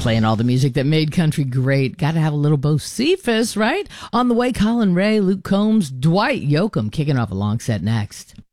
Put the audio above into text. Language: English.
Playing all the music that made country great. Got to have a little Bo Cephas, right? On the way, Colin Ray, Luke Combs, Dwight Yoakam kicking off a long set next.